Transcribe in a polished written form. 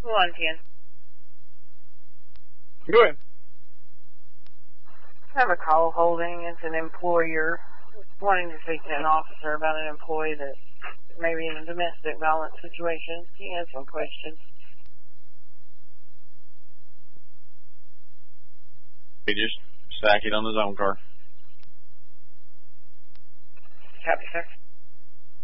110. Go ahead. I have a call holding. It's an employer wanting to speak to an officer about an employee that may be in a domestic violence situation. He has some questions. He just stack it on the zone car.